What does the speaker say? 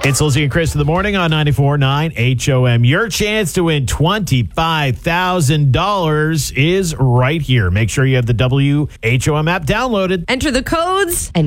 It's Lizzie and Chris in the morning on 94.9 HOM. Your chance to win $25,000 is right here. Make sure you have the WHOM app downloaded. Enter the codes and